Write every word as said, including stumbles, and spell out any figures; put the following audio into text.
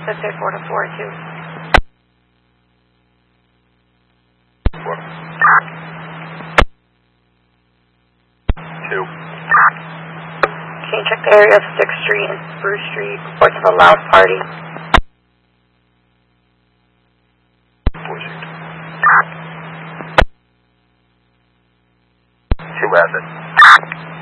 Let's say four to four two. Four. Two. Can you check the area of sixth Street and Spruce Street? Reports of a loud party. Four Street. Two has it.